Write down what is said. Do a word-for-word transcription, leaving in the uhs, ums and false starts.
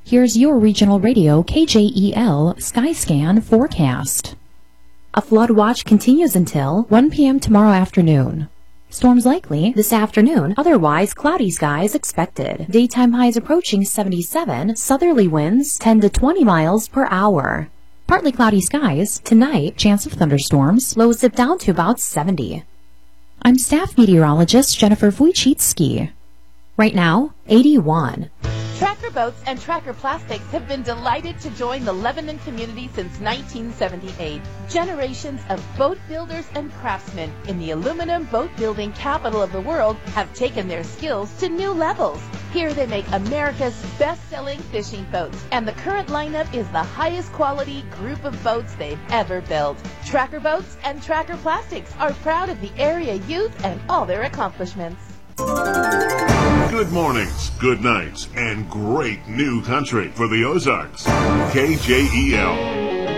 Here's your regional radio K J E L Skyscan forecast. A flood watch continues until one p m tomorrow afternoon. Storms likely this afternoon, otherwise cloudy skies expected. Daytime highs approaching seventy-seven, southerly winds ten to twenty miles per hour. Partly cloudy skies, tonight chance of thunderstorms, lows dip down to about seventy. I'm staff meteorologist Jennifer Wojcicki. Right now, eighty-one. Tracker Boats and Tracker Plastics have been delighted to join the Lebanon community since nineteen seventy-eight. Generations of boat builders and craftsmen in the aluminum boat building capital of the world have taken their skills to new levels. Here they make America's best-selling fishing boats, and the current lineup is the highest quality group of boats they've ever built. Tracker Boats and Tracker Plastics are proud of the area youth and all their accomplishments. Good mornings, good nights, and great new country for the Ozarks. K J E L.